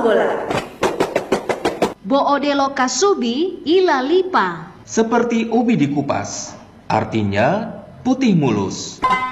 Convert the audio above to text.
bola. Boodelo kasubi ila lipa. Seperti ubi dikupas, artinya putih mulus.